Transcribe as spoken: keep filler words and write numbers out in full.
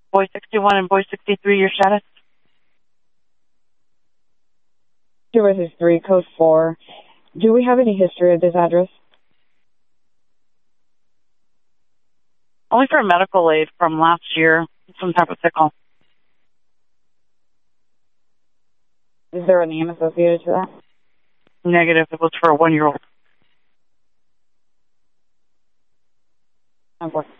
Boy sixty-one and Boy sixty-three, your status? Two versus three, code four. Do we have any history of this address? Only for medical aid from last year, some type of sickle. Is there a name associated to that? Negative. It was for a one-year-old. Of course.